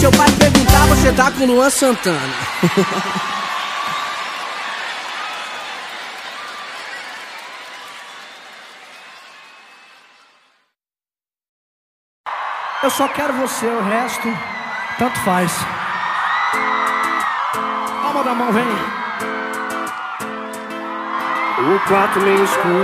seu pai perguntar, você tá com Luan Santana. Eu só quero você, o resto tanto faz. Palma da mão, vem. O quarto meio escuro,